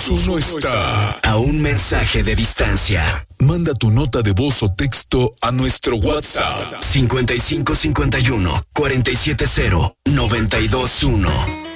221 está a un mensaje de distancia. Manda tu nota de voz o texto a nuestro WhatsApp 5551 470 921.